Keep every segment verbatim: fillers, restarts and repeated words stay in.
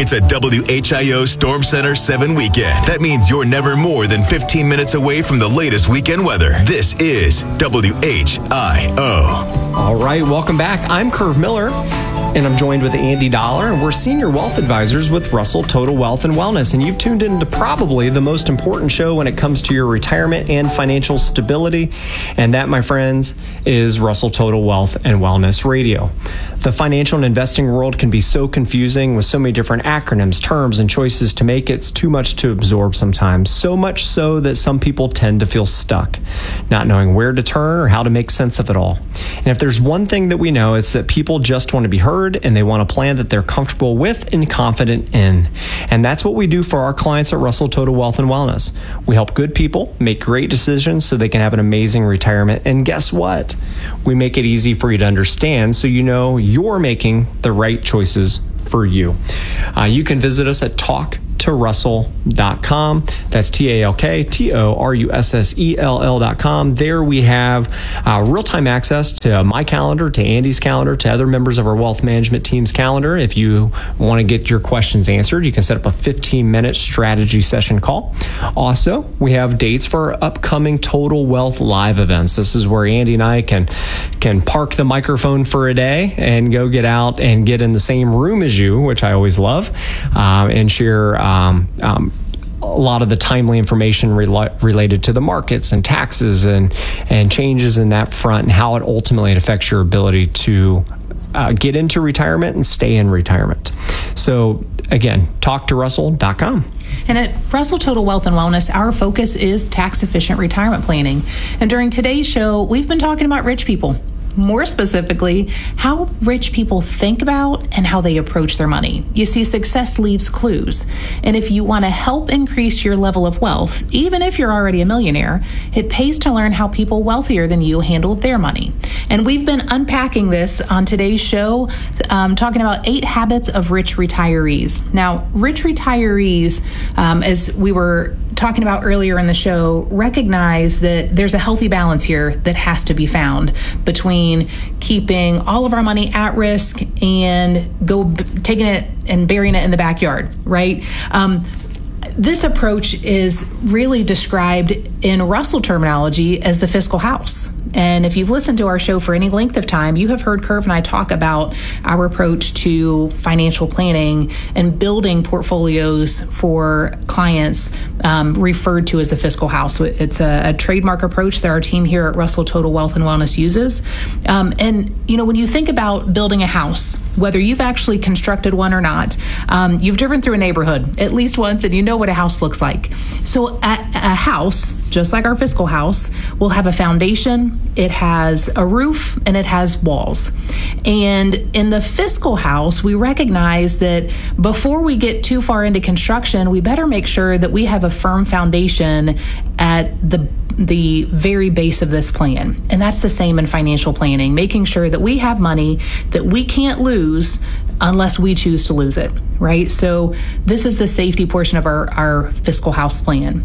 It's a W H I O Storm Center seven weekend. That means you're never more than fifteen minutes away from the latest weekend weather. This is W H I O. All right, welcome back. I'm Curve Miller, and I'm joined with Andy Dollar, and we're Senior Wealth Advisors with Russell Total Wealth and Wellness. And you've tuned into probably the most important show when it comes to your retirement and financial stability. And that, my friends, is Russell Total Wealth and Wellness Radio. The financial and investing world can be so confusing with so many different acronyms, terms, and choices to make it's too much to absorb sometimes. So much so that some people tend to feel stuck, not knowing where to turn or how to make sense of it all. And if there's one thing that we know, it's that people just want to be heard and they want a plan that they're comfortable with and confident in. And that's what we do for our clients at Russell Total Wealth and Wellness. We help good people make great decisions so they can have an amazing retirement. And guess what? We make it easy for you to understand so you know you're making the right choices for you. Uh, you can visit us at talk to russell dot com. That's T A L K T O R U S S E L L dot com. There we have uh, real-time access to my calendar, to Andy's calendar, to other members of our wealth management team's calendar. If you want to get your questions answered, you can set up a fifteen-minute strategy session call. Also, we have dates for our upcoming Total Wealth Live events. This is where Andy and I can, can park the microphone for a day and go get out and get in the same room as you, which I always love, uh, and share Um, um, a lot of the timely information rela- related to the markets and taxes and, and changes in that front and how it ultimately affects your ability to uh, get into retirement and stay in retirement. So again, talk to russell dot com. And at Russell Total Wealth and Wellness, our focus is tax-efficient retirement planning. And during today's show, we've been talking about rich people. More specifically, how rich people think about and how they approach their money. You see, success leaves clues. And if you want to help increase your level of wealth, even if you're already a millionaire, it pays to learn how people wealthier than you handle their money. And we've been unpacking this on today's show, um, talking about eight habits of rich retirees. Now, rich retirees, um, as we were talking about earlier in the show, recognize that there's a healthy balance here that has to be found between keeping all of our money at risk and go b- taking it and burying it in the backyard, right? Um, This approach is really described in Russell terminology as the fiscal house. And if you've listened to our show for any length of time, you have heard Curve and I talk about our approach to financial planning and building portfolios for clients, um, referred to as a fiscal house. It's a, a trademark approach that our team here at Russell Total Wealth and Wellness uses. Um, and, you know, when you think about building a house, whether you've actually constructed one or not, um, you've driven through a neighborhood at least once and you know what a house looks like. So a, a house, just like our fiscal house, will have a foundation, it has a roof, and it has walls. And in the fiscal house, we recognize that before we get too far into construction, we better make sure that we have a firm foundation at the the very base of this plan. And that's the same in financial planning, making sure that we have money that we can't lose unless we choose to lose it, right? So this is the safety portion of our, our fiscal house plan.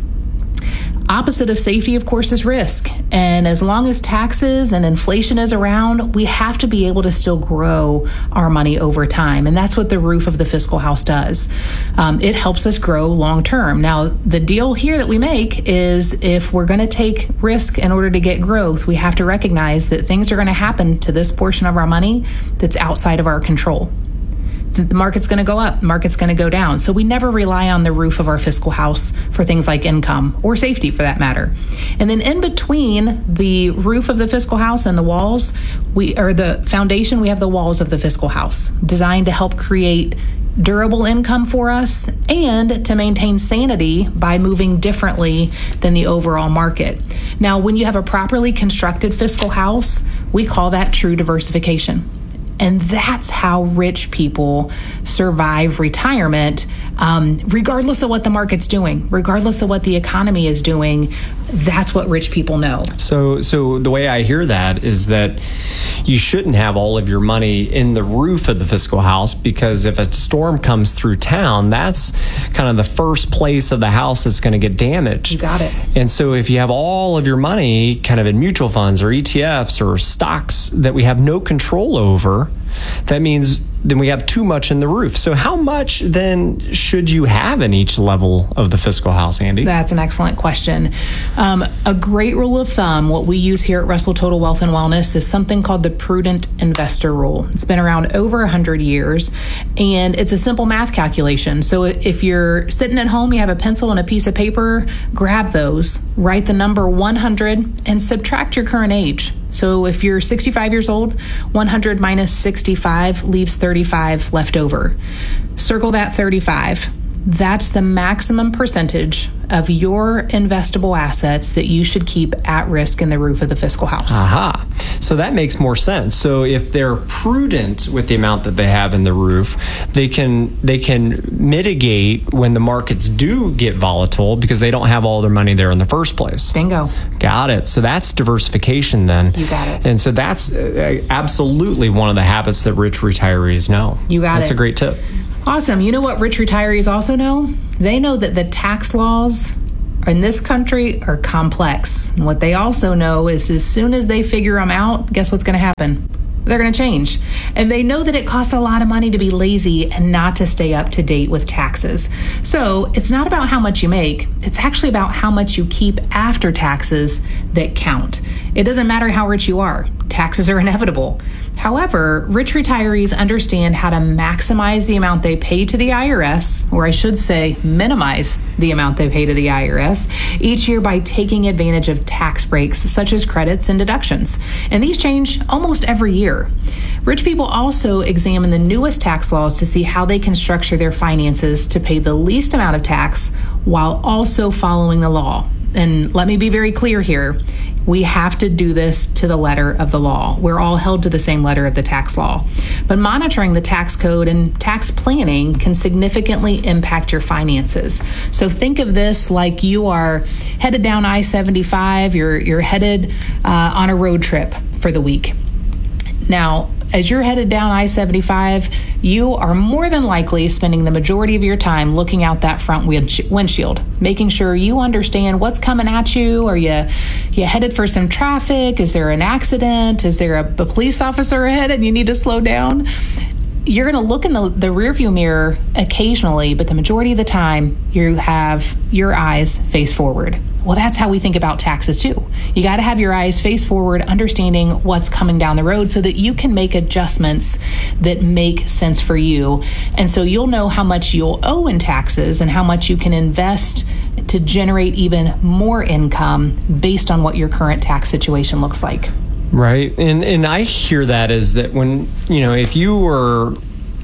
Opposite of safety, of course, is risk. And as long as taxes and inflation is around, we have to be able to still grow our money over time. And that's what the roof of the fiscal house does. Um, it helps us grow long term. Now, the deal here that we make is if we're going to take risk in order to get growth, we have to recognize that things are going to happen to this portion of our money that's outside of our control. The market's going to go up, market's going to go down. So we never rely on the roof of our fiscal house for things like income or safety for that matter. And then in between the roof of the fiscal house and the walls, we or the foundation, we have the walls of the fiscal house designed to help create durable income for us and to maintain sanity by moving differently than the overall market. Now, when you have a properly constructed fiscal house, we call that true diversification. And that's how rich people survive retirement, um, regardless of what the market's doing, regardless of what the economy is doing. That's what rich people know. So, so the way I hear that is that you shouldn't have all of your money in the roof of the fiscal house, because if a storm comes through town, that's kind of the first place of the house that's going to get damaged. You got it. And so if you have all of your money kind of in mutual funds or E T Fs or stocks that we have no control over, That means then we have too much in the roof. So how much then should you have in each level of the fiscal house, Andy? That's an excellent question. Um, a great rule of thumb, what we use here at Russell Total Wealth and Wellness, is something called the prudent investor rule. It's been around over one hundred years, and it's a simple math calculation. So if you're sitting at home, you have a pencil and a piece of paper, grab those, write the number one hundred, and subtract your current age. So if you're sixty-five years old, one hundred minus sixty-five leaves thirty-five left over. Circle that thirty-five. That's the maximum percentage of your investable assets that you should keep at risk in the roof of the fiscal house. Aha. So that makes more sense. So if they're prudent with the amount that they have in the roof, they can they can mitigate when the markets do get volatile because they don't have all their money there in the first place. Bingo. Got it. So that's diversification then. You got it. And so that's uh, absolutely one of the habits that rich retirees know. You got that's it. That's a great tip. Awesome. You know what rich retirees also know? They know that the tax laws in this country are complex. And what they also know is as soon as they figure them out, guess what's going to happen? They're going to change. And they know that it costs a lot of money to be lazy and not to stay up to date with taxes. So it's not about how much you make. It's actually about how much you keep after taxes that count. It doesn't matter how rich you are. Taxes are inevitable. However, rich retirees understand how to maximize the amount they pay to the I R S, or I should say minimize the amount they pay to the I R S, each year by taking advantage of tax breaks such as credits and deductions. And these change almost every year. Rich people also examine the newest tax laws to see how they can structure their finances to pay the least amount of tax while also following the law. And let me be very clear here. We have to do this to the letter of the law. We're all held to the same letter of the tax law. But monitoring the tax code and tax planning can significantly impact your finances. So think of this like you are headed down I seventy-five, you're, you're headed uh, on a road trip for the week. Now, as you're headed down I seventy-five, you are more than likely spending the majority of your time looking out that front windshield, making sure you understand what's coming at you. Are you, you headed for some traffic? Is there an accident? Is there a, a police officer ahead and you need to slow down? You're going to look in the, the rearview mirror occasionally, but the majority of the time you have your eyes face forward. Well, that's how we think about taxes too. You got to have your eyes face forward, understanding what's coming down the road so that you can make adjustments that make sense for you. And so you'll know how much you'll owe in taxes and how much you can invest to generate even more income based on what your current tax situation looks like. Right. And and I hear that is that when, you know, if you were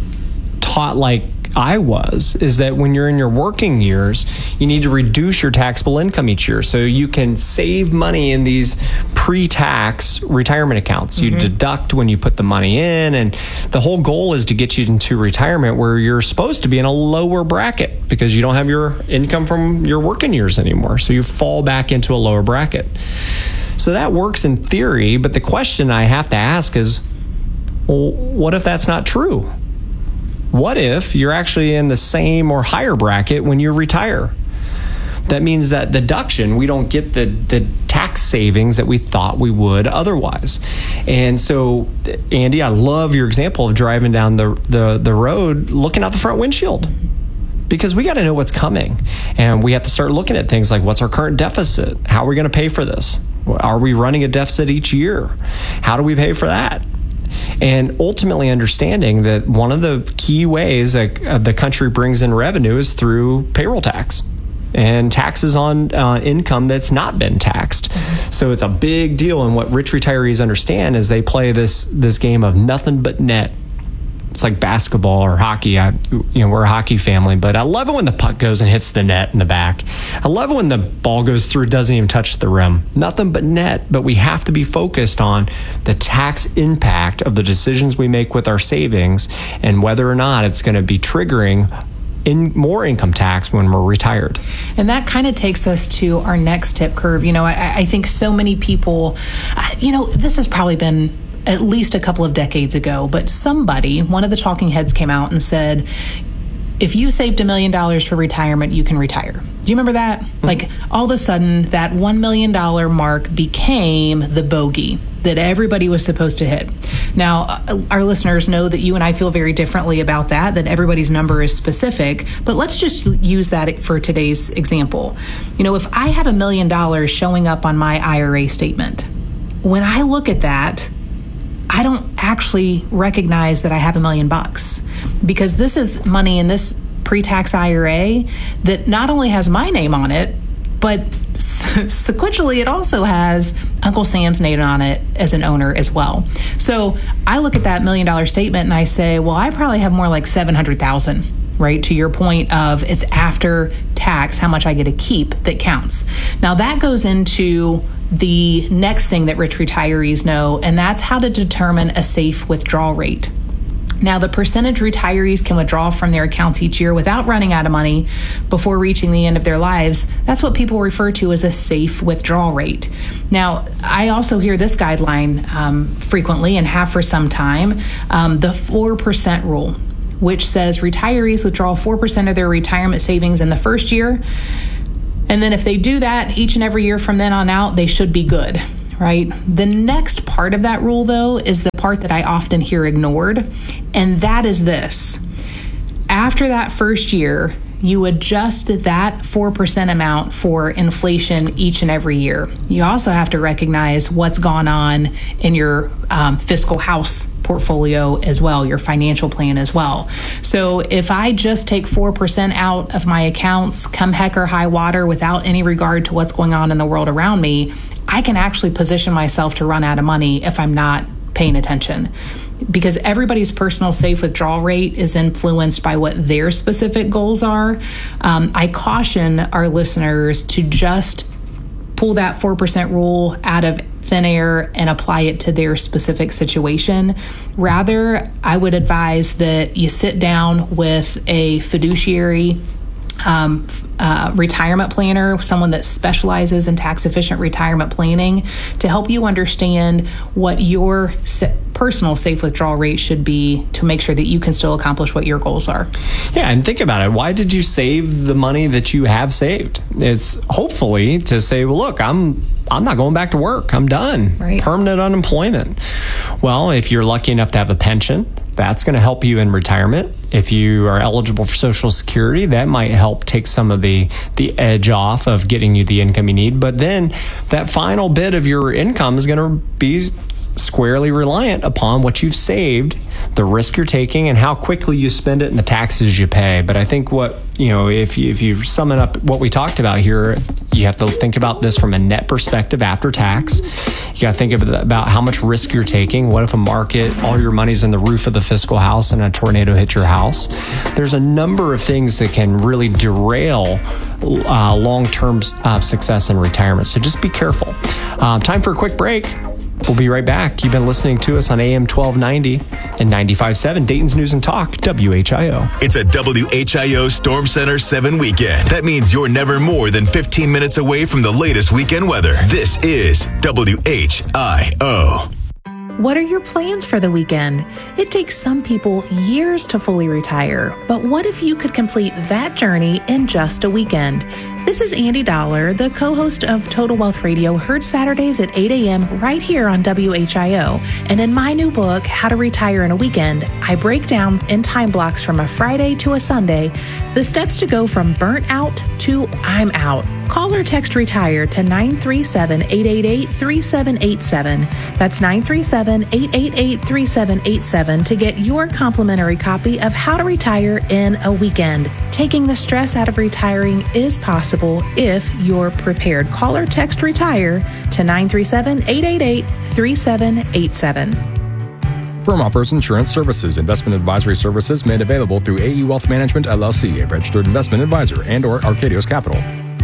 taught like I was, is that when you're in your working years, you need to reduce your taxable income each year so you can save money in these pre-tax retirement accounts. You mm-hmm. deduct when you put the money in, and the whole goal is to get you into retirement where you're supposed to be in a lower bracket because you don't have your income from your working years anymore. So you fall back into a lower bracket. So that works in theory, but the question I have to ask is, well, what if that's not true? What if you're actually in the same or higher bracket when you retire? That means that deduction, we don't get the, the tax savings that we thought we would otherwise. And so, Andy, I love your example of driving down the, the, the road, looking out the front windshield. Because we got to know what's coming. And we have to start looking at things like, what's our current deficit? How are we going to pay for this? Are we running a deficit each year? How do we pay for that? And ultimately understanding that one of the key ways that uh, the country brings in revenue is through payroll tax and taxes on uh, income that's not been taxed. Mm-hmm. So it's a big deal. And what rich retirees understand is they play this this game of nothing but net. It's like basketball or hockey. I, you know, we're a hockey family, but I love it when the puck goes and hits the net in the back. I love it when the ball goes through, doesn't even touch the rim. Nothing but net, but we have to be focused on the tax impact of the decisions we make with our savings and whether or not it's going to be triggering in more income tax when we're retired. And that kind of takes us to our next tip curve. You know, I, I think so many people, you know, this has probably been at least a couple of decades ago, but somebody, one of the talking heads came out and said, if you saved a million dollars for retirement, you can retire. Do you remember that? Mm-hmm. Like all of a sudden that one million dollars mark became the bogey. that everybody was supposed to hit. Now, uh, our listeners know that you and I feel very differently about that, that everybody's number is specific, but let's just use that for today's example. You know, if I have a million dollars showing up on my I R A statement, when I look at that, I don't actually recognize that I have a million bucks, because this is money in this pre-tax I R A that not only has my name on it, but sequentially it also has Uncle Sam's name on it as an owner as well. So I look at that million dollar statement and I say, well, I probably have more like seven hundred thousand, right? To your point of it's after tax, how much I get to keep that counts. Now that goes into the next thing that rich retirees know, and that's how to determine a safe withdrawal rate. Now, the percentage retirees can withdraw from their accounts each year without running out of money before reaching the end of their lives, that's what people refer to as a safe withdrawal rate. Now, I also hear this guideline um, frequently and have for some time, um, the four percent rule, which says retirees withdraw four percent of their retirement savings in the first year. And then if they do that each and every year from then on out, they should be good. Right? The next part of that rule, though, is the part that I often hear ignored, and that is this. After that first year, you adjust that four percent amount for inflation each and every year. You also have to recognize what's gone on in your um, fiscal house portfolio as well, your financial plan as well. So if I just take four percent out of my accounts, come heck or high water, without any regard to what's going on in the world around me, I can actually position myself to run out of money if I'm not paying attention. Because everybody's personal safe withdrawal rate is influenced by what their specific goals are. Um, I caution our listeners to just pull that four percent rule out of thin air and apply it to their specific situation. Rather, I would advise that you sit down with a fiduciary Um, uh, retirement planner, someone that specializes in tax efficient retirement planning, to help you understand what your se- personal safe withdrawal rate should be to make sure that you can still accomplish what your goals are. Yeah, and think about it. Why did you save the money that you have saved? It's hopefully to say, well, look, I'm I'm not going back to work. I'm done. Right. Permanent unemployment. Well, if you're lucky enough to have a pension, that's going to help you in retirement. If you are eligible for Social Security, that might help take some of the, the edge off of getting you the income you need. But then that final bit of your income is going to be squarely reliant upon what you've saved, the risk you're taking, and how quickly you spend it and the taxes you pay. But I think what, you know, if you, if you sum it up, what we talked about here, you have to think about this from a net perspective after tax. You got to think about how much risk you're taking. What if a market, all your money's in the roof of the fiscal house and a tornado hits your house? There's a number of things that can really derail uh, long-term uh, success in retirement. So just be careful. Um, time for a quick break. We'll be right back. You've been listening to us on A M twelve ninety and ninety-five point seven Dayton's News and Talk, W H I O. It's a W H I O Storm Center seven weekend. That means you're never more than fifteen minutes away from the latest weekend weather. This is W H I O. What are your plans for the weekend? It takes some people years to fully retire, but what if you could complete that journey in just a weekend? This is Andy Dollar, the co-host of Total Wealth Radio, heard Saturdays at eight a.m. right here on W H I O. And in my new book, How to Retire in a Weekend, I break down in time blocks from a Friday to a Sunday the steps to go from burnt out to I'm out. Call or text RETIRE to nine three seven, eight eight eight, three seven eight seven. That's nine three seven, eight eight eight, three seven eight seven to get your complimentary copy of How to Retire in a Weekend. Taking the stress out of retiring is possible if you're prepared. Call or text RETIRE to nine three seven, eight eight eight, three seven eight seven. Firm offers insurance services. Investment advisory services made available through A E Wealth Management, L L C, a registered investment advisor, and or Arcadios Capital.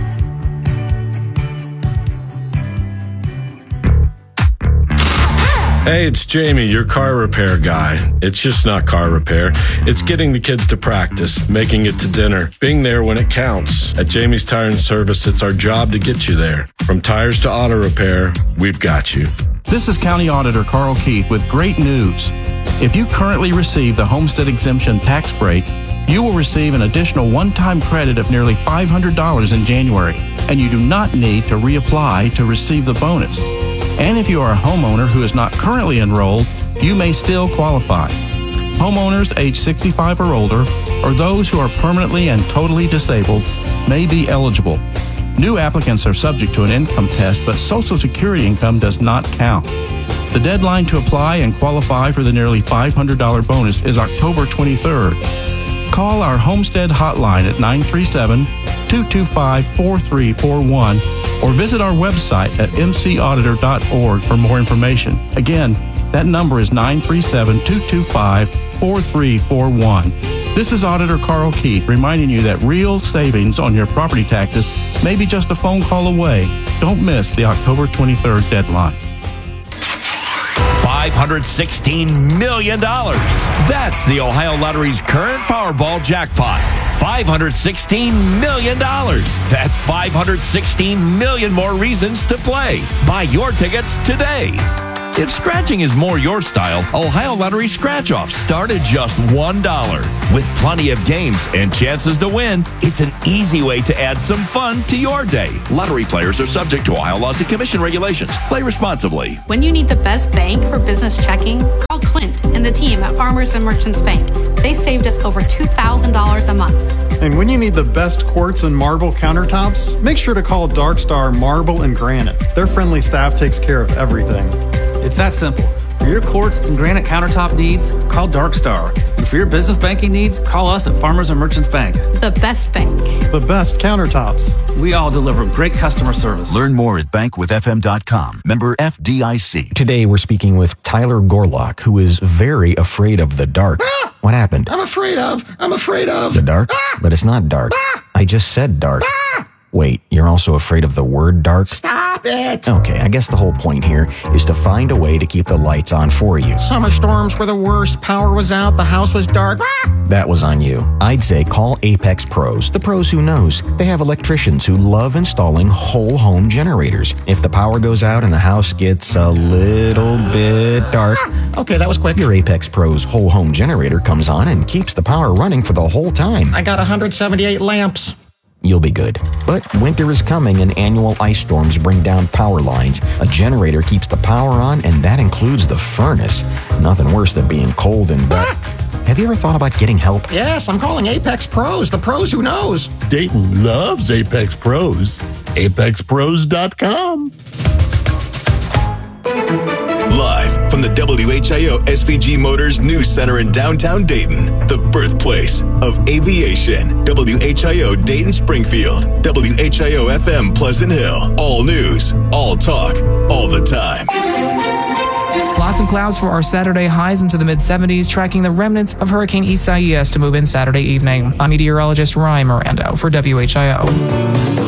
Hey, it's Jamie, your car repair guy. It's just not car repair. It's getting the kids to practice, making it to dinner, being there when it counts. At Jamie's Tire and Service, it's our job to get you there. From tires to auto repair, we've got you. This is County Auditor Carl Keith with great news. If you currently receive the Homestead Exemption tax break, you will receive an additional one-time credit of nearly five hundred dollars in January, and you do not need to reapply to receive the bonus. And if you are a homeowner who is not currently enrolled, you may still qualify. Homeowners age sixty-five or older, or those who are permanently and totally disabled, may be eligible. New applicants are subject to an income test, but Social Security income does not count. The deadline to apply and qualify for the nearly five hundred dollars bonus is October twenty-third. Call our Homestead hotline at nine three seven, two two five, four three four one or visit our website at m c auditor dot org for more information. Again, that number is nine three seven, two two five, four three four one. This is Auditor Carl Keith reminding you that real savings on your property taxes may be just a phone call away. Don't miss the October twenty-third deadline. five hundred sixteen million dollars. That's the Ohio Lottery's current Powerball jackpot. five hundred sixteen million dollars. That's five hundred sixteen million more reasons to play. Buy your tickets today. If scratching is more your style, Ohio Lottery Scratch-Offs start at just one dollar. With plenty of games and chances to win, it's an easy way to add some fun to your day. Lottery players are subject to Ohio laws and commission regulations. Play responsibly. When you need the best bank for business checking, call Clint and the team at Farmers and Merchants Bank. They saved us over two thousand dollars a month. And when you need the best quartz and marble countertops, make sure to call Dark Star Marble and Granite. Their friendly staff takes care of everything. It's that simple. For your quartz and granite countertop needs, call Dark Star. And for your business banking needs, call us at Farmers and Merchants Bank. The best bank. The best countertops. We all deliver great customer service. Learn more at bank with f m dot com. Member F D I C. Today we're speaking with Tyler Gorlock, who is very afraid of the dark. Ah! What happened? I'm afraid of. I'm afraid of. The dark? Ah! But it's not dark. Ah! I just said dark. Ah! Wait, you're also afraid of the word dark? Stop it! Okay, I guess the whole point here is to find a way to keep the lights on for you. Summer storms were the worst. Power was out. The house was dark. Ah! That was on you. I'd say call Apex Pros, the pros who knows. They have electricians who love installing whole home generators. If the power goes out and the house gets a little bit dark, ah! Okay, that was quick. Your Apex Pros whole home generator comes on and keeps the power running for the whole time. I got one hundred seventy-eight lamps. You'll be good. But winter is coming and annual ice storms bring down power lines. A generator keeps the power on, and that includes the furnace. Nothing worse than being cold and wet. Have you ever thought about getting help? Yes, I'm calling Apex Pros, the pros who knows. Dayton loves Apex Pros. apex pros dot com. Live from the W H I O S V G Motors News Center in downtown Dayton, the birthplace of aviation. W H I O Dayton Springfield, W H I O F M Pleasant Hill. All news, all talk, all the time. Lots of clouds for our Saturday, highs into the mid seventies, tracking the remnants of Hurricane Isaias to move in Saturday evening. I'm meteorologist Ryan Mirando for W H I O.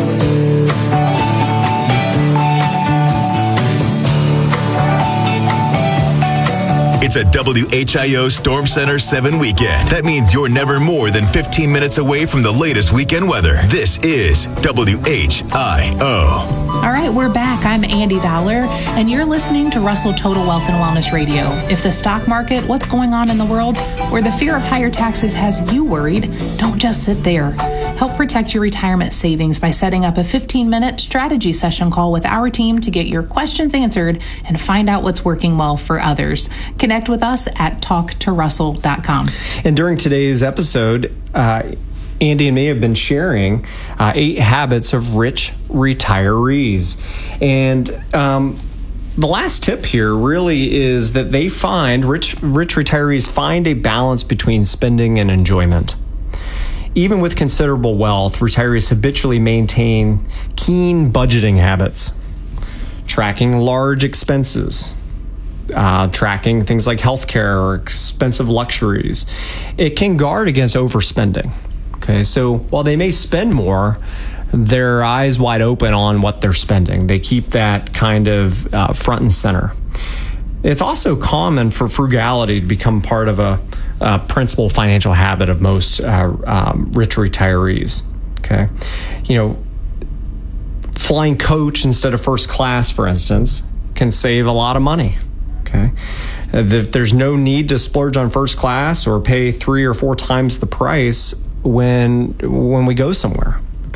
It's a W H I O Storm Center seven weekend. That means you're never more than fifteen minutes away from the latest weekend weather. This is W H I O. All right, we're back. I'm Andy Dollar, and you're listening to Russell Total Wealth and Wellness Radio. If the stock market, what's going on in the world, or the fear of higher taxes has you worried, don't just sit there. Help protect your retirement savings by setting up a fifteen-minute strategy session call with our team to get your questions answered and find out what's working well for others. Connect with us at talk to russell dot com. And during today's episode, uh, Andy and me have been sharing uh, eight habits of rich retirees. And um, the last tip here really is that they find, rich, rich retirees find a balance between spending and enjoyment. Even with considerable wealth, retirees habitually maintain keen budgeting habits, tracking large expenses, uh, tracking things like healthcare or expensive luxuries. It can guard against overspending. Okay, so while they may spend more, their eyes wide open on what they're spending. They keep that kind of uh, front and center. It's also common for frugality to become part of a, a principal financial habit of most uh, um, rich retirees. Okay, you know, flying coach instead of first class, for instance, can save a lot of money. Okay, if there's no need to splurge on first class or pay three or four times the price when when we go somewhere.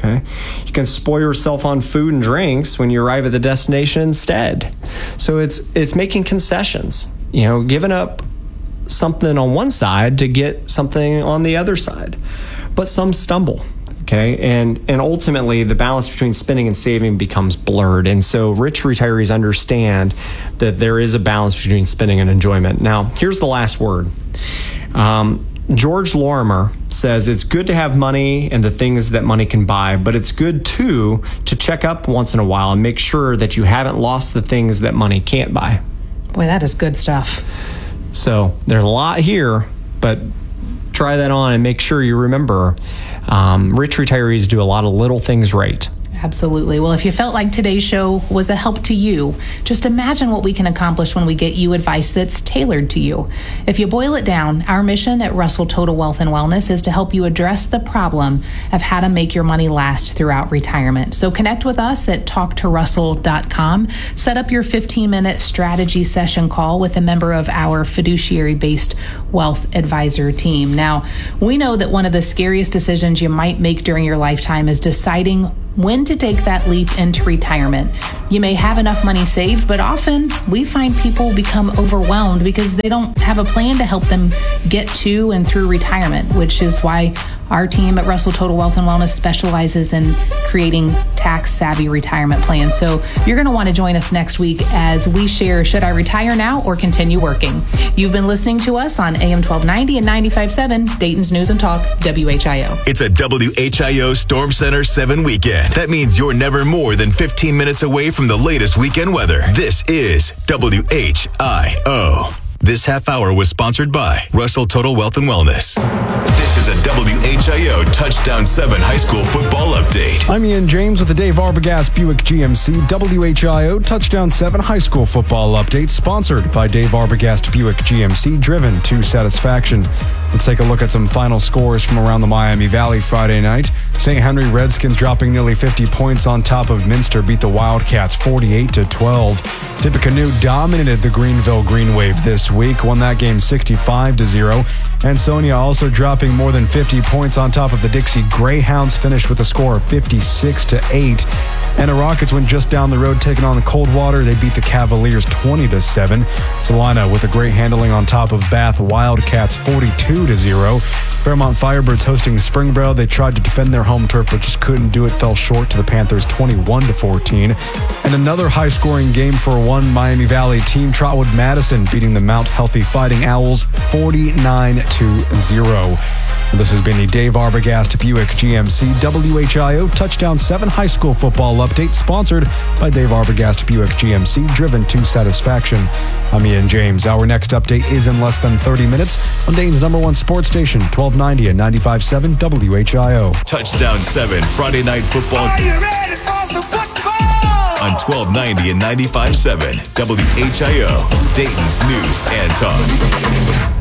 Okay. You can spoil yourself on food and drinks when you arrive at the destination instead. So it's it's making concessions, you know, giving up something on one side to get something on the other side. But some stumble. Okay, and and ultimately the balance between spending and saving becomes blurred. And so rich retirees understand that there is a balance between spending and enjoyment. Now, here's the last word. Um, George Lorimer says it's good to have money and the things that money can buy, but it's good too to check up once in a while and make sure that you haven't lost the things that money can't buy. Boy, that is good stuff. So there's a lot here, but try that on and make sure you remember um, rich retirees do a lot of little things right. Absolutely. Well, if you felt like today's show was a help to you, just imagine what we can accomplish when we get you advice that's tailored to you. If you boil it down, our mission at Russell Total Wealth and Wellness is to help you address the problem of how to make your money last throughout retirement. So connect with us at talk to russell dot com. Set up your fifteen-minute strategy session call with a member of our fiduciary-based wealth advisor team. Now, we know that one of the scariest decisions you might make during your lifetime is deciding when to take that leap into retirement. You may have enough money saved, but often we find people become overwhelmed because they don't have a plan to help them get to and through retirement, which is why our team at Russell Total Wealth and Wellness specializes in creating tax-savvy retirement plans. So you're going to want to join us next week as we share, should I retire now or continue working? You've been listening to us on A M twelve ninety and ninety-five point seven, Dayton's News and Talk, W H I O. It's a W H I O Storm Center seven weekend. That means you're never more than fifteen minutes away from the latest weekend weather. This is W H I O. This half hour was sponsored by Russell Total Wealth and Wellness. This is a W H I O Touchdown seven High School Football Update. I'm Ian James with the Dave Arbogast Buick G M C W H I O Touchdown seven High School Football Update, sponsored by Dave Arbogast Buick G M C, driven to satisfaction. Let's take a look at some final scores from around the Miami Valley Friday night. Saint Henry Redskins dropping nearly fifty points on top of Minster beat the Wildcats forty-eight to twelve. Tippecanoe dominated the Greenville Green Wave this week, won that game sixty-five to zero. Ansonia also dropping more than fifty points on top of the Dixie Greyhounds, finished with a score of fifty-six to eight. And the Rockets went just down the road taking on the Coldwater. They beat the Cavaliers twenty to seven. Salina with a great handling on top of Bath Wildcats forty-two to zero. Fairmont Firebirds hosting Springboro. They tried to defend their home turf but just couldn't do it. Fell short to the Panthers twenty-one to fourteen. And another high-scoring game for one Miami Valley team. Trotwood Madison beating the Mount Healthy Fighting Owls forty-nine to zero. This has been the Dave Arbogast Buick G M C W H I O Touchdown seven High School Football Update, sponsored by Dave Arbogast Buick G M C, driven to satisfaction. I'm Ian James. Our next update is in less than thirty minutes on Dayton's number one sports station, twelve ninety and ninety-five point seven W H I O. Touchdown seven Friday Night Football. Are you ready for some football? On twelve ninety and ninety-five point seven W H I O, Dayton's News and Talk.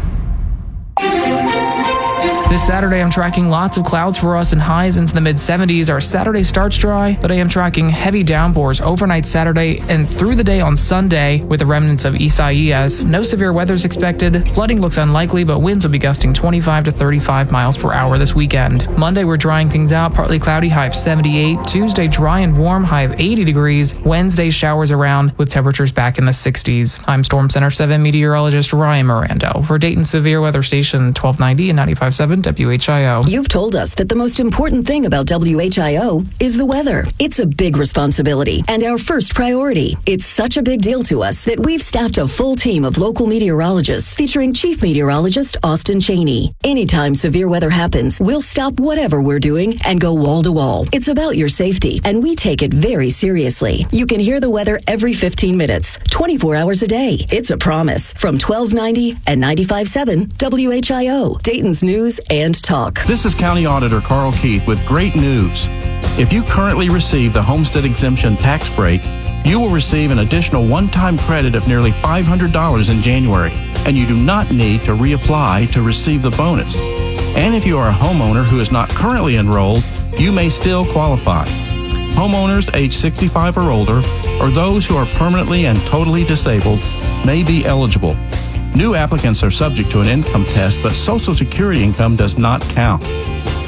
This Saturday, I'm tracking lots of clouds for us and highs into the mid seventies. Our Saturday starts dry, but I am tracking heavy downpours overnight Saturday and through the day on Sunday with the remnants of Isaias. No severe weather is expected. Flooding looks unlikely, but winds will be gusting twenty-five to thirty-five miles per hour this weekend. Monday, we're drying things out. Partly cloudy, high of seventy-eight. Tuesday, dry and warm, high of eighty degrees. Wednesday, showers around with temperatures back in the sixties. I'm Storm Center seven meteorologist Ryan Mirando for Dayton Severe Weather Station twelve ninety and ninety-five point seven W H I O. You've told us that the most important thing about W H I O is the weather. It's a big responsibility and our first priority. It's such a big deal to us that we've staffed a full team of local meteorologists featuring Chief Meteorologist Austin Cheney. Anytime severe weather happens, we'll stop whatever we're doing and go wall to wall. It's about your safety, and we take it very seriously. You can hear the weather every fifteen minutes, twenty-four hours a day. It's a promise. From twelve ninety and ninety-five point seven W H I O, Dayton's News and Talk. This is County Auditor Carl Keith with great news. If you currently receive the homestead exemption tax break, you will receive an additional one-time credit of nearly five hundred dollars in January, and you do not need to reapply to receive the bonus. And if you are a homeowner who is not currently enrolled, you may still qualify. Homeowners age sixty-five or older, or those who are permanently and totally disabled, may be eligible. New applicants are subject to an income test, but Social Security income does not count.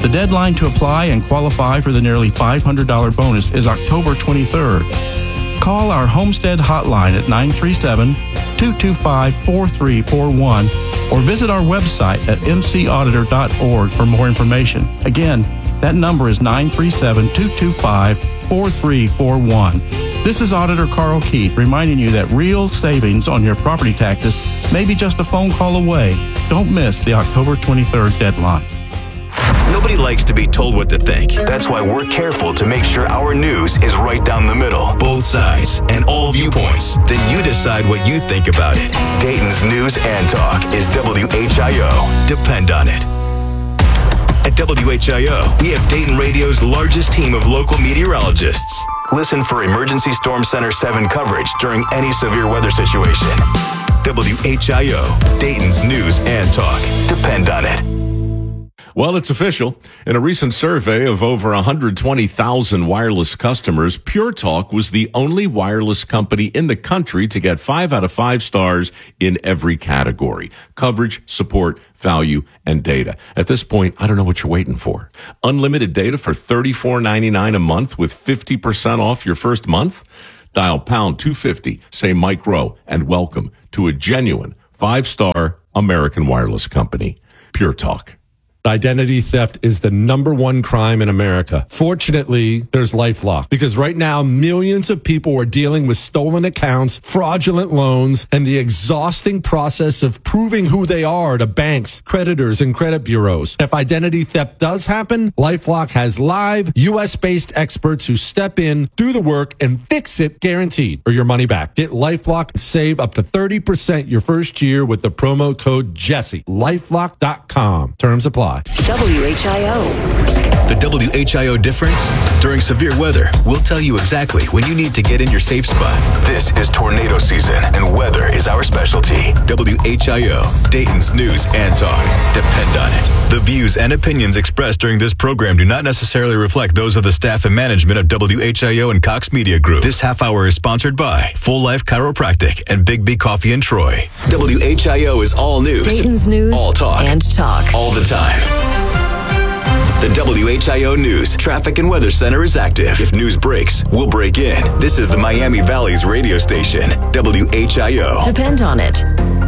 The deadline to apply and qualify for the nearly five hundred dollars bonus is October twenty-third. Call our Homestead hotline at nine three seven, two two five, four three four one or visit our website at m c auditor dot org for more information. Again, that number is nine three seven, two two five, four three four one. This is Auditor Carl Keith reminding you that real savings on your property taxes may be just a phone call away. Don't miss the October twenty-third deadline. Nobody likes to be told what to think. That's why we're careful to make sure our news is right down the middle, both sides, and all viewpoints. Then you decide what you think about it. Dayton's News and Talk is W H I O. Depend on it. At W H I O, we have Dayton Radio's largest team of local meteorologists. Listen for Emergency Storm Center seven coverage during any severe weather situation. W H I O, Dayton's News and Talk. Depend on it. Well, it's official. In a recent survey of over one hundred twenty thousand wireless customers, Pure Talk was the only wireless company in the country to get five out of five stars in every category: coverage, support, value, and data. At this point, I don't know what you're waiting for. Unlimited data for thirty-four ninety-nine a month with fifty percent off your first month? Dial pound two fifty, say Mike Rowe, and welcome to a genuine five-star American wireless company. Pure Talk. Identity theft is the number one crime in America. Fortunately, there's LifeLock, because right now millions of people are dealing with stolen accounts, fraudulent loans, and the exhausting process of proving who they are to banks, creditors, and credit bureaus. If identity theft does happen, LifeLock has live U S-based experts who step in, do the work, and fix it guaranteed, or your money back. Get LifeLock and save up to thirty percent your first year with the promo code Jesse. LifeLock dot com. Terms apply. W H I O. The W H I O difference? During severe weather, we'll tell you exactly when you need to get in your safe spot. This is tornado season, and weather is our specialty. W H I O, Dayton's News and Talk. Depend on it. The views and opinions expressed during this program do not necessarily reflect those of the staff and management of W H I O and Cox Media Group. This half hour is sponsored by Full Life Chiropractic and Big B Coffee in Troy. W H I O is all news. Dayton's News all talk. and Talk. All the time. The W H I O News Traffic and Weather Center is active. If news breaks, we'll break in. This is the Miami Valley's radio station, W H I O. Depend on it.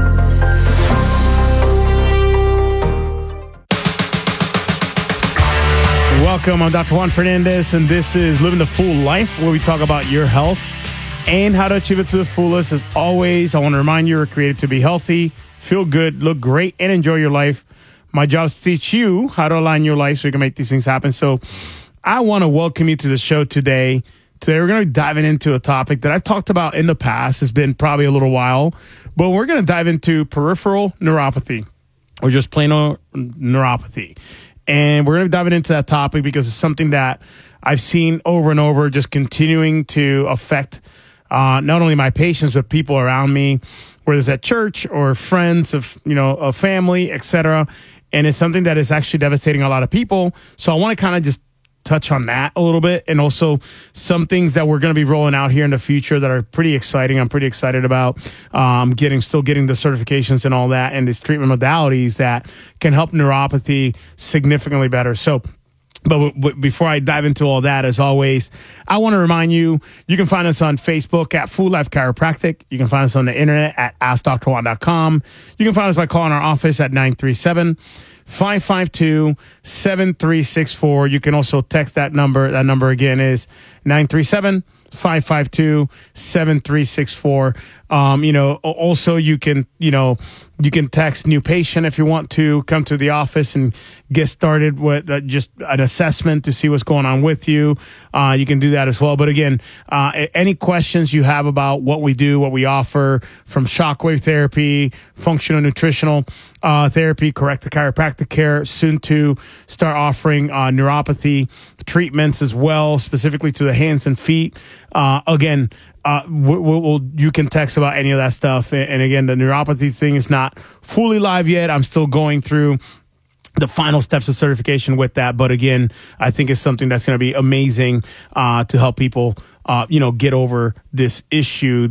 Welcome, I'm Doctor Juan Fernandez, and this is Living the Full Life, where we talk about your health and how to achieve it to the fullest. As always, I want to remind you, we're created to be healthy, feel good, look great, and enjoy your life. My job is to teach you how to align your life so you can make these things happen. So I want to welcome you to the show today. Today we're going to be diving into a topic that I've talked about in the past. It's been probably a little while, but we're going to dive into peripheral neuropathy, or just plain old neuropathy. And we're going to be diving into that topic because it's something that I've seen over and over, just continuing to affect uh, not only my patients, but people around me, whether it's at church or friends of, you know, a family, et cetera. And it's something that is actually devastating a lot of people. So I want to kind of just touch on that a little bit, and also some things that we're going to be rolling out here in the future that are pretty exciting. I'm pretty excited about um, getting, still getting the certifications and all that, and these treatment modalities that can help neuropathy significantly better. So, But w- w- before I dive into all that, as always, I want to remind you, you can find us on Facebook at Full Life Chiropractic. You can find us on the internet at ask dr juan dot com. You can find us by calling our office at nine three seven, five five two, seven three six four. You can also text that number. That number again is nine three seven, five five two, seven three six four. Um, you know, also you can, you know, you can text new patient if you want to come to the office and get started with uh, just an assessment to see what's going on with you. Uh, you can do that as well. But again, uh, any questions you have about what we do, what we offer, from shockwave therapy, functional nutritional uh, therapy, corrective chiropractic care, soon to start offering uh, neuropathy treatments as well, specifically to the hands and feet. Uh, again, Uh, we'll, we'll, you can text about any of that stuff. And, and again, the neuropathy thing is not fully live yet. I'm still going through the final steps of certification with that. But again, I think it's something that's going to be amazing uh, to help people, uh, you know, get over this issue that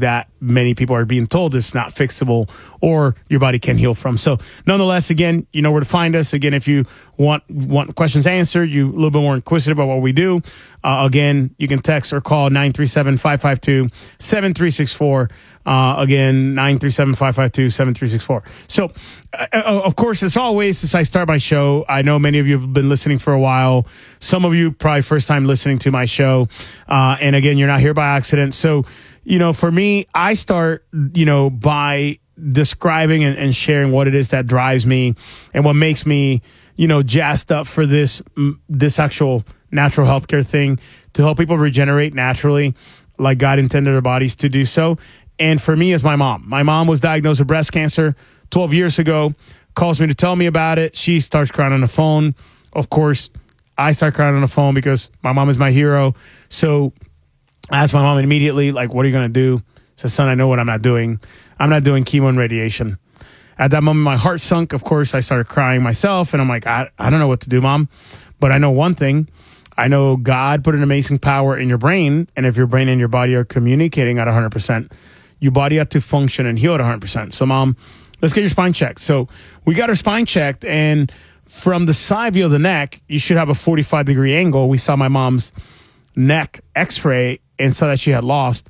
many people are being told it's not fixable or your body can heal from. So nonetheless, again, you know where to find us. Again, if you want want questions answered, you a little bit more inquisitive about what we do, uh, again, you can text or call nine three seven, five five two, seven three six four. Uh, again, nine three seven, five five two, seven three six four. So, uh, of course, as always, as I start my show, I know many of you have been listening for a while. Some of you probably first time listening to my show. Uh, and again, you're not here by accident. So, you know, for me, I start, you know, by describing and, and sharing what it is that drives me and what makes me, you know, jazzed up for this, this actual natural healthcare thing to help people regenerate naturally, like God intended our bodies to do so. And for me, is my mom. My mom was diagnosed with breast cancer twelve years ago, calls me to tell me about it. She starts crying on the phone. Of course, I start crying on the phone because my mom is my hero. So I asked my mom immediately, like, what are you going to do? I said, son, I know what I'm not doing. I'm not doing chemo and radiation. At that moment, my heart sunk. Of course, I started crying myself. And I'm like, I, I don't know what to do, Mom. But I know one thing. I know God put an amazing power in your brain. And if your brain and your body are communicating at one hundred percent, your body had to function and heal at one hundred percent. So, Mom, let's get your spine checked. So we got her spine checked, and from the side view of the neck, you should have a forty-five degree angle. We saw my mom's neck x-ray and saw that she had lost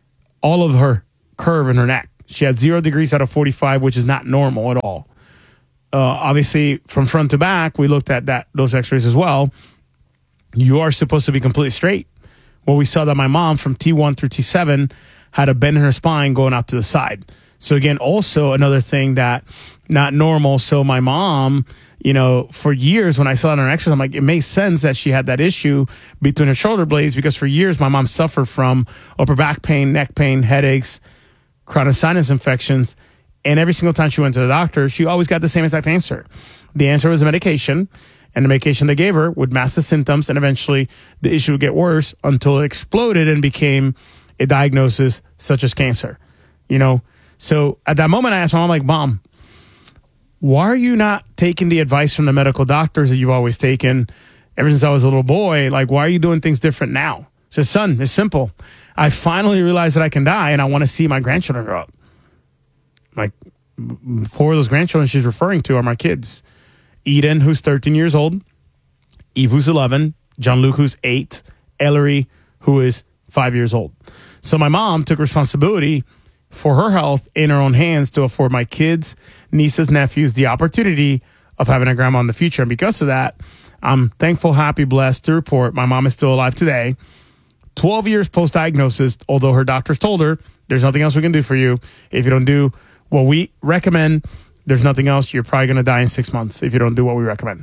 all of her curve in her neck. She had zero degrees out of forty-five, which is not normal at all. Uh, obviously, from front to back, we looked at that those x-rays as well. You are supposed to be completely straight. Well, we saw that my mom from T one through T seven had a bend in her spine going out to the side. So again, also another thing that not normal. So my mom, you know, for years when I saw it on her x-rays, I'm like, it makes sense that she had that issue between her shoulder blades because for years my mom suffered from upper back pain, neck pain, headaches, chronic sinus infections. And every single time she went to the doctor, she always got the same exact answer. The answer was a medication, and the medication they gave her would mask the symptoms, and eventually the issue would get worse until it exploded and became a diagnosis such as cancer, you know? So at that moment, I asked my mom, like, Mom, why are you not taking the advice from the medical doctors that you've always taken ever since I was a little boy? Like, why are you doing things different now? She said, son, it's simple. I finally realized that I can die and I want to see my grandchildren grow up. Like, four of those grandchildren she's referring to are my kids. Eden, who's thirteen years old, Eve, who's eleven, John Luke, who's eight, Ellery, who is five years old. So my mom took responsibility for her health in her own hands to afford my kids, nieces, nephews the opportunity of having a grandma in the future. And because of that, I'm thankful, happy, blessed to report my mom is still alive today, twelve years post-diagnosis, although her doctors told her, there's nothing else we can do for you. If you don't do what we recommend, there's nothing else. You're probably going to die in six months if you don't do what we recommend.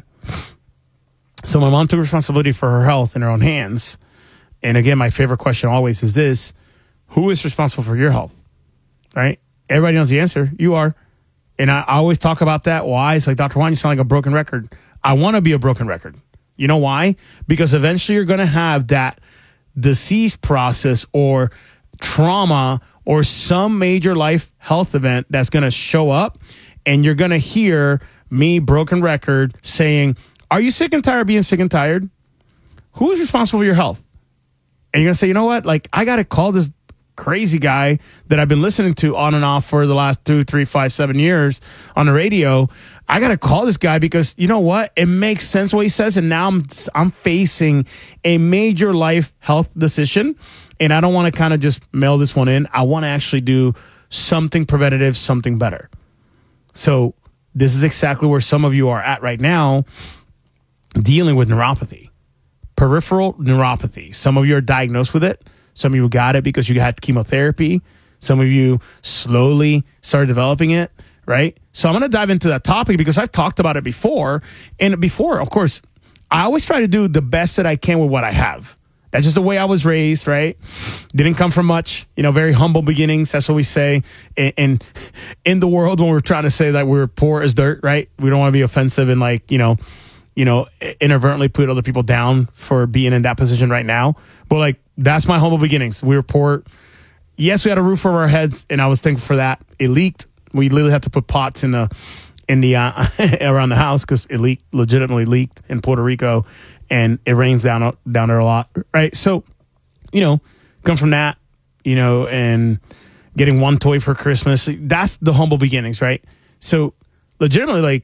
So my mom took responsibility for her health in her own hands. And again, my favorite question always is this: who is responsible for your health? Right? Everybody knows the answer. You are. And I always talk about that. Why? It's like, Doctor Juan, you sound like a broken record. I want to be a broken record. You know why? Because eventually you're going to have that disease process or trauma or some major life health event that's going to show up, and you're going to hear me, broken record, saying, are you sick and tired of being sick and tired? Who is responsible for your health? And you're going to say, you know what? Like, I got to call this crazy guy that I've been listening to on and off for the last two, three, five, seven years on the radio. I got to call this guy because, you know what? It makes sense what he says. And now I'm, I'm facing a major life health decision. And I don't want to kind of just mail this one in. I want to actually do something preventative, something better. So this is exactly where some of you are at right now, dealing with neuropathy, peripheral neuropathy. Some of you are diagnosed with it. Some of you got it because you had chemotherapy. Some of you slowly started developing it, right? So I'm going to dive into that topic because I've talked about it before. And before, of course, I always try to do the best that I can with what I have. That's just the way I was raised, right? Didn't come from much, you know, very humble beginnings. That's what we say. And, and in the world, when we're trying to say that we're poor as dirt, right? We don't want to be offensive and like, you know, you know, inadvertently put other people down for being in that position right now. But like, that's my humble beginnings. We were poor. Yes, we had a roof over our heads, and I was thankful for that. It leaked. We literally had to put pots in the in the uh, around the house because it leaked, legitimately leaked in Puerto Rico, and it rains down down there a lot, right? So, you know, come from that, you know, and getting one toy for Christmas. That's the humble beginnings, right? So legitimately, like,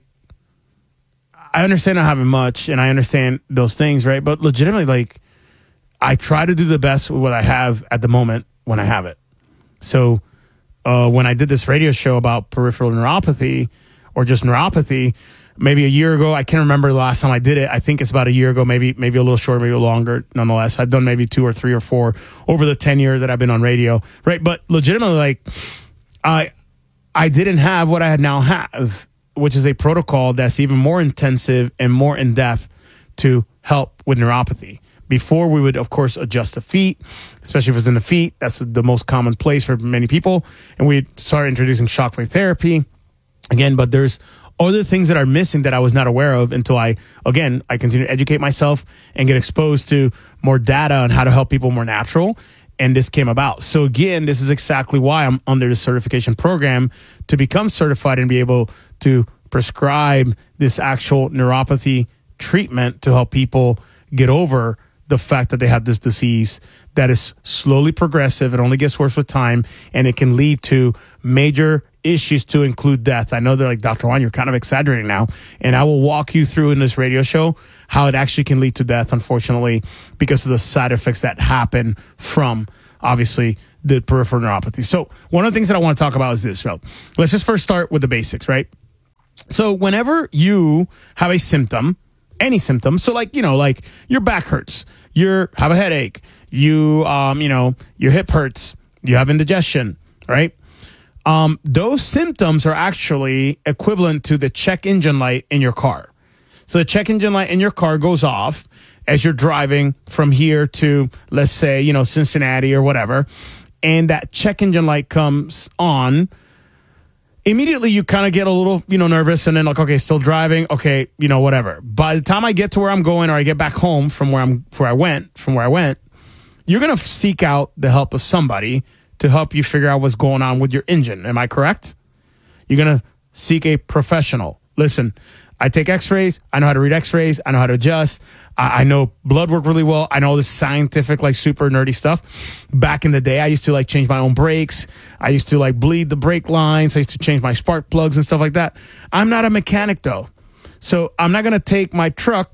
I understand not having much and I understand those things, right? But legitimately, like, I try to do the best with what I have at the moment when I have it. So uh, when I did this radio show about peripheral neuropathy or just neuropathy, maybe a year ago, I can't remember the last time I did it. I think it's about a year ago, maybe maybe a little short, maybe a little longer. Nonetheless, I've done maybe two or three or four over the ten years that I've been on radio, right? But legitimately, like, I I didn't have what I had now have, which is a protocol that's even more intensive and more in-depth to help with neuropathy. Before, we would, of course, adjust the feet, especially if it's in the feet. That's the most common place for many people. And we started introducing shockwave therapy again, but there's other things that are missing that I was not aware of until I, again, I continue to educate myself and get exposed to more data on how to help people more natural. And this came about. So again, this is exactly why I'm under the certification program to become certified and be able to prescribe this actual neuropathy treatment to help people get over the fact that they have this disease that is slowly progressive. It only gets worse with time, and it can lead to major issues to include death. I know they're like, Doctor Juan, you're kind of exaggerating now. And I will walk you through in this radio show how it actually can lead to death, unfortunately, because of the side effects that happen from, obviously, the peripheral neuropathy. So one of the things that I want to talk about is this. So let's just first start with the basics, right? So whenever you have a symptom, any symptom, so like, you know, like your back hurts, you have a headache, you, um, you know, your hip hurts, you have indigestion, right? Um, those symptoms are actually equivalent to the check engine light in your car. So the check engine light in your car goes off as you're driving from here to, let's say, you know, Cincinnati or whatever, and that check engine light comes on. Immediately, you kind of get a little, you know, nervous, and then like, okay, still driving, okay, you know, whatever. By the time I get to where I'm going, or I get back home from where I'm, where I went, from where I went, you're gonna seek out the help of somebody to help you figure out what's going on with your engine. Am I correct? You're gonna seek a professional. Listen, I take X-rays. I know how to read X-rays. I know how to adjust. I, I know blood work really well. I know all this scientific, like super nerdy stuff. Back in the day, I used to like change my own brakes. I used to like bleed the brake lines. I used to change my spark plugs and stuff like that. I'm not a mechanic though. So I'm not going to take my truck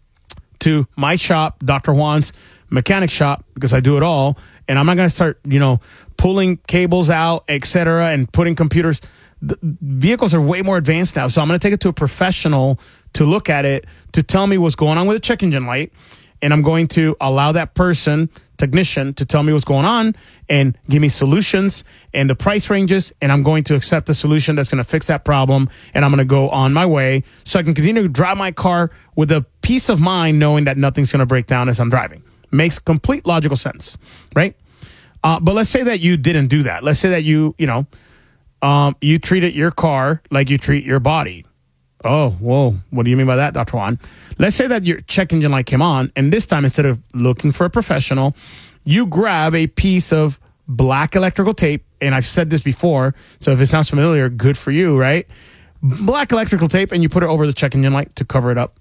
to my shop, Doctor Juan's mechanic shop, because I do it all. And I'm not going to start, you know, pulling cables out, et cetera, and putting computers. The vehicles are way more advanced now. So I'm going to take it to a professional to look at it, to tell me what's going on with the check engine light. And I'm going to allow that person, technician, to tell me what's going on and give me solutions and the price ranges. And I'm going to accept the solution that's going to fix that problem. And I'm going to go on my way so I can continue to drive my car with a peace of mind, knowing that nothing's going to break down as I'm driving. Makes complete logical sense, right? Uh, but let's say that you didn't do that. Let's say that you, you know, Um, you treated your car like you treat your body. Oh, whoa. What do you mean by that, Doctor Juan? Let's say that your check engine light came on, and this time, instead of looking for a professional, you grab a piece of black electrical tape, and I've said this before, so if it sounds familiar, good for you, right? Black electrical tape, and you put it over the check engine light to cover it up.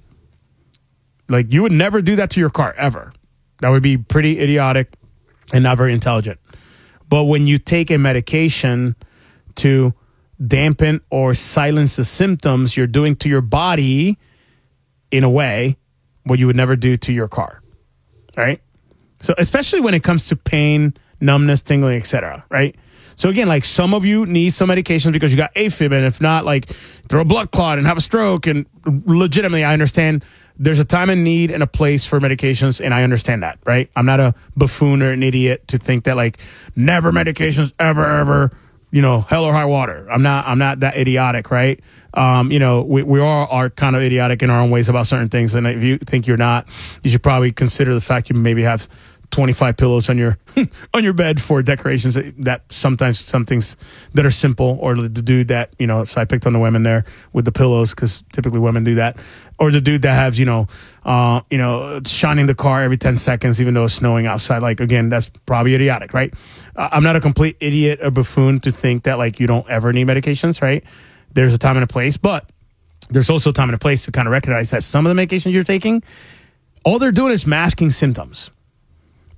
Like, you would never do that to your car, ever. That would be pretty idiotic and not very intelligent. But when you take a medication to dampen or silence the symptoms, you're doing to your body, in a way, what you would never do to your car, right? So especially when it comes to pain, numbness, tingling, et cetera, right? So again, like some of you need some medications because you got AFib, and if not, like throw a blood clot and have a stroke. And legitimately, I understand there's a time and need and a place for medications, and I understand that, right? I'm not a buffoon or an idiot to think that like never medications ever, ever, you know, hell or high water. I'm not, I'm not that idiotic, right? Um, you know, we, we all are kind of idiotic in our own ways about certain things. And if you think you're not, you should probably consider the fact you maybe have twenty-five pillows on your, on your bed for decorations that, that sometimes some things that are simple, or the dude that, you know, so I picked on the women there with the pillows, because typically women do that. Or the dude that has, you know, uh, you know, shining the car every ten seconds, even though it's snowing outside. Like, again, that's probably idiotic, right? Uh, I'm not a complete idiot or buffoon to think that, like, you don't ever need medications, right? There's a time and a place, but there's also a time and a place to kind of recognize that some of the medications you're taking, all they're doing is masking symptoms.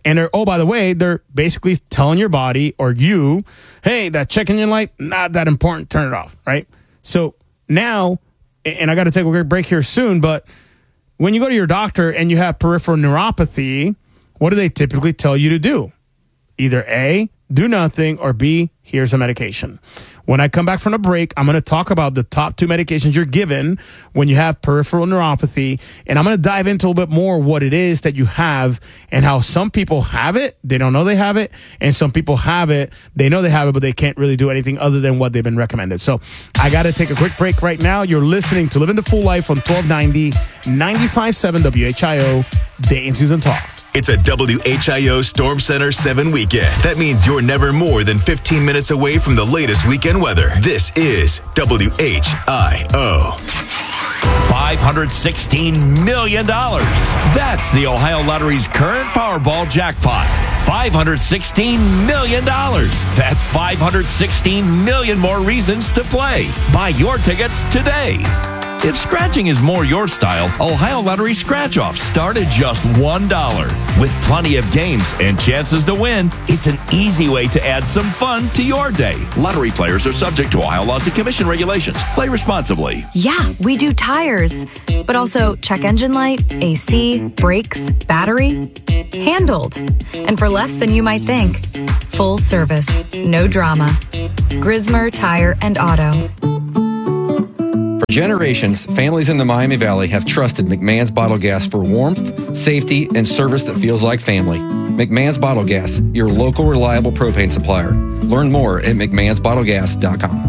And they're, oh, by the way, they're basically telling your body or you, hey, that check engine light, not that important, turn it off, right? So now, and I got to take a quick break here soon, but when you go to your doctor and you have peripheral neuropathy, what do they typically tell you to do? Either A, do nothing, or B, here's a medication. When I come back from the break, I'm going to talk about the top two medications you're given when you have peripheral neuropathy, and I'm going to dive into a little bit more what it is that you have and how some people have it, they don't know they have it, and some people have it, they know they have it, but they can't really do anything other than what they've been recommended. So I got to take a quick break right now. You're listening to Living the Full Life on twelve ninety, ninety-five point seven W H I O, Dayton Susan Talk. It's a W H I O Storm Center seven weekend. That means you're never more than fifteen minutes away from the latest weekend weather. This is W H I O. five hundred sixteen million dollars. That's the Ohio Lottery's current Powerball jackpot. five hundred sixteen million dollars. That's five hundred sixteen million more reasons to play. Buy your tickets today. If scratching is more your style, Ohio Lottery Scratch-Offs start at just one dollar. With plenty of games and chances to win, it's an easy way to add some fun to your day. Lottery players are subject to Ohio laws and commission regulations. Play responsibly. Yeah, we do tires, but also check engine light, A C, brakes, battery. Handled. And for less than you might think. Full service, no drama. Grismer Tire and Auto. For generations, families in the Miami Valley have trusted McMahon's Bottle Gas for warmth, safety, and service that feels like family. McMahon's Bottle Gas, your local reliable propane supplier. Learn more at mcmahons bottle gas dot com.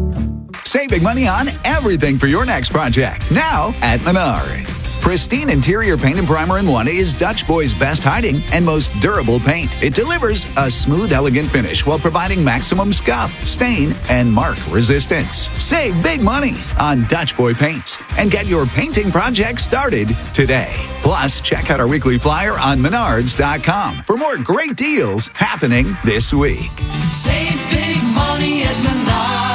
Save big money on everything for your next project. Now at Menards. Pristine interior paint and primer in one is Dutch Boy's best hiding and most durable paint. It delivers a smooth, elegant finish while providing maximum scuff, stain, and mark resistance. Save big money on Dutch Boy paints and get your painting project started today. Plus, check out our weekly flyer on menards dot com for more great deals happening this week. Save big money at Menards.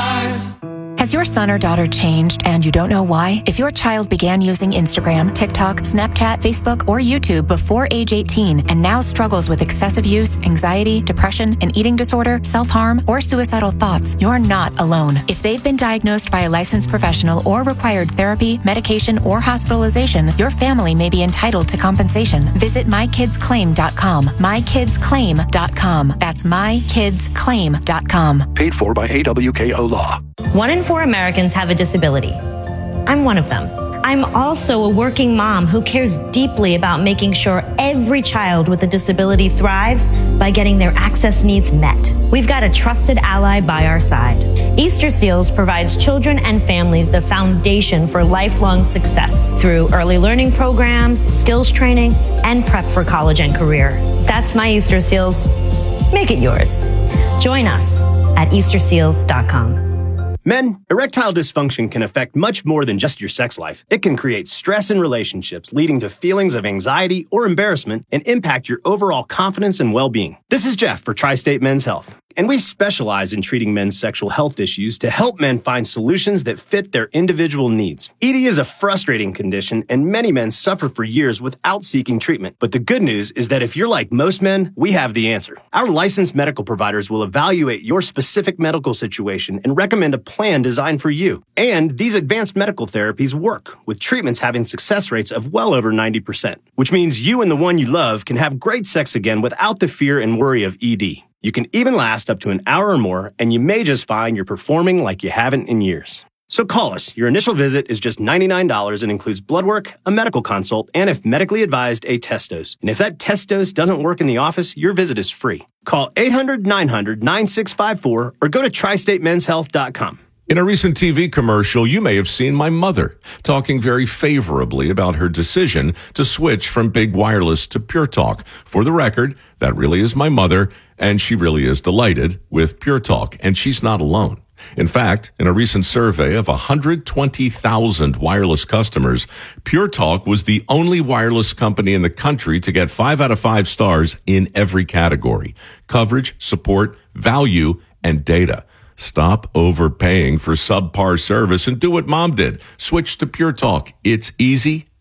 Has your son or daughter changed and you don't know why? If your child began using Instagram, TikTok, Snapchat, Facebook, or YouTube before age eighteen and now struggles with excessive use, anxiety, depression, an eating disorder, self-harm, or suicidal thoughts, you're not alone. If they've been diagnosed by a licensed professional or required therapy, medication, or hospitalization, your family may be entitled to compensation. Visit my kids claim dot com. my kids claim dot com. That's my kids claim dot com. Paid for by A W K O Law. One in four Americans have a disability. I'm one of them. I'm also a working mom who cares deeply about making sure every child with a disability thrives by getting their access needs met. We've got a trusted ally by our side. Easter Seals provides children and families the foundation for lifelong success through early learning programs, skills training, and prep for college and career. That's my Easter Seals. Make it yours. Join us at easter seals dot com. Men, erectile dysfunction can affect much more than just your sex life. It can create stress in relationships, leading to feelings of anxiety or embarrassment, and impact your overall confidence and well-being. This is Jeff for Tri-State Men's Health, and we specialize in treating men's sexual health issues to help men find solutions that fit their individual needs. E D is a frustrating condition, and many men suffer for years without seeking treatment. But the good news is that if you're like most men, we have the answer. Our licensed medical providers will evaluate your specific medical situation and recommend a plan designed for you. And these advanced medical therapies work, with treatments having success rates of well over ninety percent, which means you and the one you love can have great sex again without the fear and worry of E D. You can even last up to an hour or more, and you may just find you're performing like you haven't in years. So call us. Your initial visit is just ninety-nine dollars and includes blood work, a medical consult, and if medically advised, a test dose. And if that test dose doesn't work in the office, your visit is free. Call eight hundred, nine hundred, nine six five four or go to tri state men's health dot com. In a recent T V commercial, you may have seen my mother talking very favorably about her decision to switch from Big Wireless to Pure Talk. For the record, that really is my mother, and she really is delighted with Pure Talk, and she's not alone. In fact, in a recent survey of one hundred twenty thousand wireless customers, Pure Talk was the only wireless company in the country to get five out of five stars in every category: coverage, support, value, and data. Stop overpaying for subpar service and do what Mom did. Switch to Pure Talk. It's easy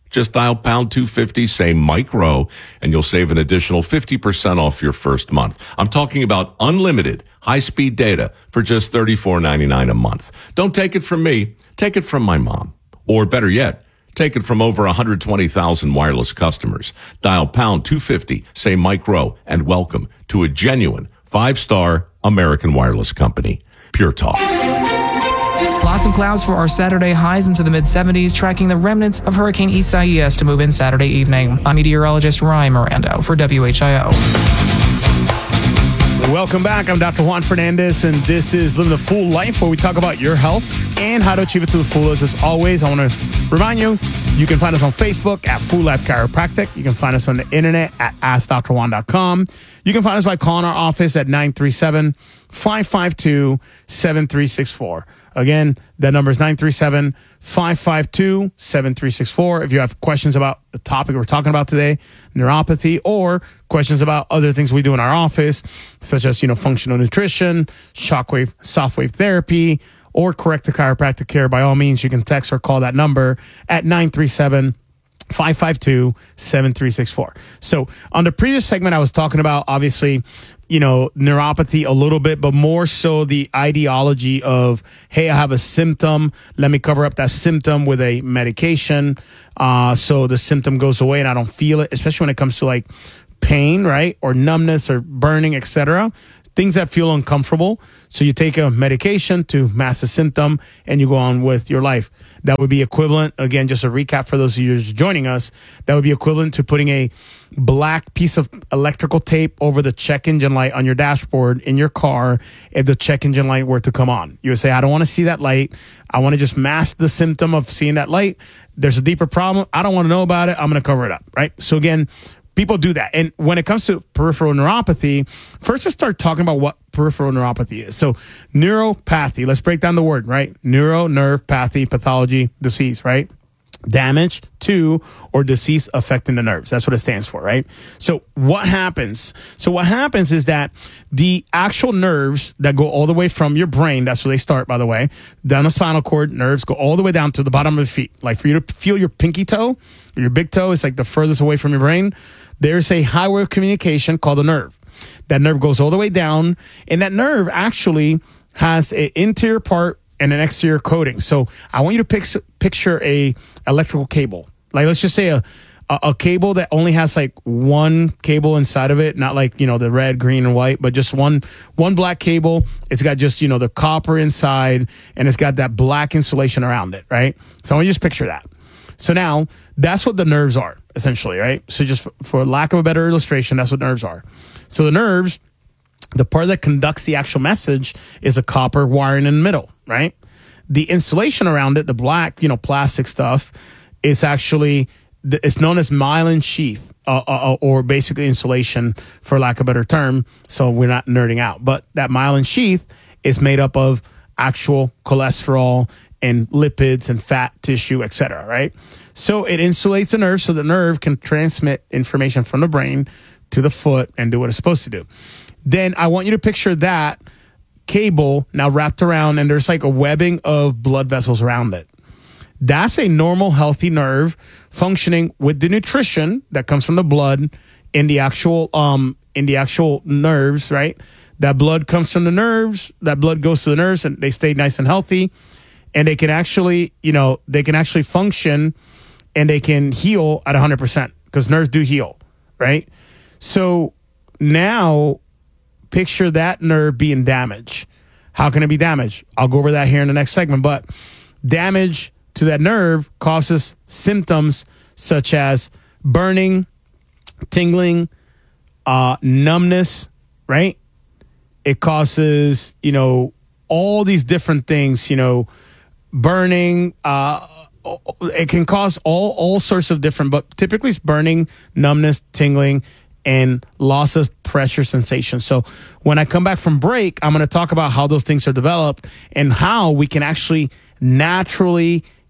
Just dial pound two fifty, say Mike Rowe, and you'll save an additional fifty percent off your first month. I'm talking about unlimited high-speed data for just thirty-four ninety-nine a month. Don't take it from me. Take it from my mom. Or better yet, take it from over one hundred twenty thousand wireless customers. Dial pound two fifty, say Mike Rowe, and welcome to a genuine five-star American wireless company. Pure Talk. Lots of clouds for our Saturday, highs into the mid seventies, tracking the remnants of Hurricane Isaias to move in Saturday evening. I'm meteorologist Ryan Mirando for W H I O. Welcome back. I'm Doctor Juan Fernandez, and this is Living the Full Life, where we talk about your health and how to achieve it to the fullest. As always, I want to remind you, you can find us on Facebook at Full Life Chiropractic. You can find us on the internet at ask dr juan dot com. You can find us by calling our office at nine three seven, five five two, seven three six four. Again, that number is nine three seven, five five two, seven three six four. If you have questions about the topic we're talking about today, neuropathy, or questions about other things we do in our office, such as, you know, functional nutrition, shockwave, softwave therapy, or corrective chiropractic care, by all means, you can text or call that number at nine three seven, five five two, seven three six four. So on the previous segment, I was talking about, obviously, you know, neuropathy a little bit, but more so the ideology of, hey, I have a symptom. Let me cover up that symptom with a medication. Uh, so the symptom goes away and I don't feel it, especially when it comes to like pain, right? Or numbness or burning, et cetera. Things that feel uncomfortable. So you take a medication to mask the symptom and you go on with your life. That would be equivalent, again, just a recap for those of you just joining us, that would be equivalent to putting a black piece of electrical tape over the check engine light on your dashboard in your car if the check engine light were to come on. You would say, I don't want to see that light. I want to just mask the symptom of seeing that light. There's a deeper problem. I don't want to know about it. I'm going to cover it up, right? So again, people do that. And when it comes to peripheral neuropathy, first let's start talking about what peripheral neuropathy is. So neuropathy, let's break down the word, right? Neuro, nerve, pathy, pathology, disease, right? Damage to or disease affecting the nerves. That's what it stands for, right? So what happens? So what happens is that the actual nerves that go all the way from your brain, that's where they start, by the way, down the spinal cord, nerves go all the way down to the bottom of the feet. Like for you to feel your pinky toe, or your big toe is like the furthest away from your brain. There's a highway of communication called a nerve. That nerve goes all the way down, and that nerve actually has an interior part and an exterior coating. So I want you to pic- picture a electrical cable. Like let's just say a, a a cable that only has like one cable inside of it, not like, you know, the red, green, and white, but just one one black cable. It's got just, you know, the copper inside, and it's got that black insulation around it, right? So I want you to just picture that. So now that's what the nerves are, essentially, right? So just for, for lack of a better illustration, that's what nerves are. So the nerves, the part that conducts the actual message is a copper wiring in the middle, right? The insulation around it, the black, you know, plastic stuff, is actually, it's known as myelin sheath, uh, uh, or basically insulation, for lack of a better term. So we're not nerding out. But that myelin sheath is made up of actual cholesterol and lipids and fat tissue, et cetera, right? So it insulates the nerve so the nerve can transmit information from the brain to the foot and do what it's supposed to do. Then I want you to picture that cable now wrapped around, and there's like a webbing of blood vessels around it. That's a normal, healthy nerve functioning with the nutrition that comes from the blood in the actual um in the actual nerves, right? That blood comes from the nerves, that blood goes to the nerves, and they stay nice and healthy. And they can actually, you know, they can actually function and they can heal at one hundred percent because nerves do heal, right? So now picture that nerve being damaged. How can it be damaged? I'll go over that here in the next segment. But damage to that nerve causes symptoms such as burning, tingling, uh, numbness, right? It causes, you know, all these different things, you know, burning, uh, it can cause all, all sorts of different, but typically it's burning, numbness, tingling, and loss of pressure sensation. So when I come back from break, I'm going to talk about how those things are developed and how we can actually naturally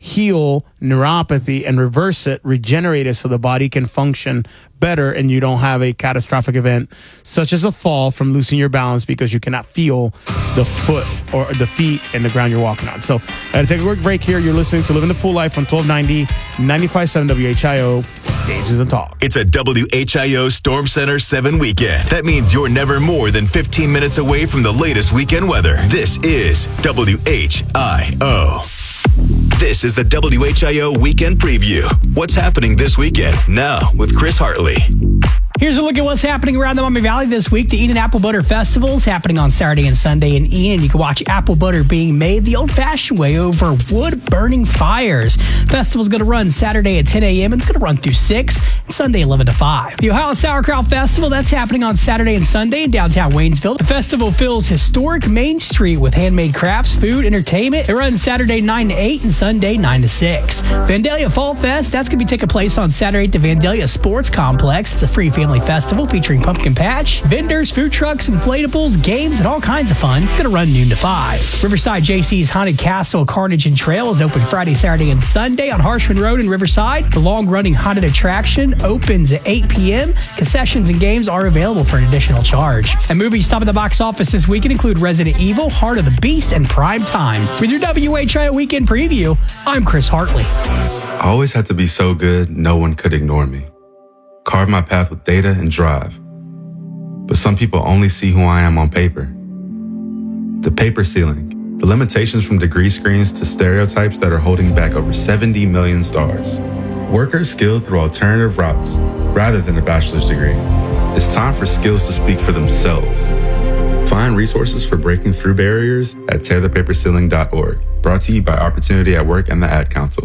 heal neuropathy and reverse it, regenerate it so the body can function better and you don't have a catastrophic event such as a fall from losing your balance because you cannot feel the foot or the feet and the ground you're walking on. So I gotta take a quick break here. You're listening to Living the Full Life on twelve ninety, ninety-five point seven W H I O. Ages and Talk. It's a W H I O Storm Center seven weekend. That means you're never more than fifteen minutes away from the latest weekend weather. This is W H I O. This is the W H I O Weekend Preview. What's happening this weekend? Now with Chris Hartley. Here's a look at what's happening around the Maumee Valley this week. The Eden Apple Butter Festival is happening on Saturday and Sunday in Eden. You can watch apple butter being made the old-fashioned way over wood-burning fires. Festival's going to run Saturday at ten a.m. and it's going to run through six and Sunday eleven to five. The Ohio Sauerkraut Festival, that's happening on Saturday and Sunday in downtown Waynesville. The festival fills historic Main Street with handmade crafts, food, entertainment. It runs Saturday nine to eight and Sunday nine to six. Vandalia Fall Fest, that's going to be taking place on Saturday at the Vandalia Sports Complex. It's a free family festival featuring pumpkin patch, vendors, food trucks, inflatables, games, and all kinds of fun. Gonna run noon to five. Riverside J C's Haunted Castle Carnage and Trail is open Friday, Saturday, and Sunday on Harshman Road in Riverside. The long-running haunted attraction opens at eight p.m. Concessions and games are available for an additional charge. And movies top of the box office this weekend include Resident Evil, Heart of the Beast, and Prime Time. With your W H I O Weekend Preview, I'm Chris Hartley. I always had to be so good, no one could ignore me. Carve my path with data and drive. But some people only see who I am on paper. The paper ceiling, the limitations from degree screens to stereotypes that are holding back over seventy million stars. Workers skilled through alternative routes rather than a bachelor's degree. It's time for skills to speak for themselves. Find resources for breaking through barriers at tear the paper ceiling dot org. Brought to you by Opportunity at Work and the Ad Council.